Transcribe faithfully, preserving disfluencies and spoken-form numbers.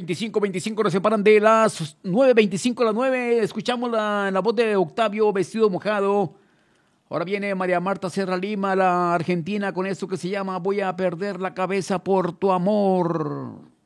veinticinco, veinticinco nos separan de las nueve veinticinco a las nueve. Escuchamos la, la voz de Octavio, Vestido Mojado. Ahora viene María Marta Serra Lima, la argentina, con esto que se llama Voy a perder la cabeza por tu amor.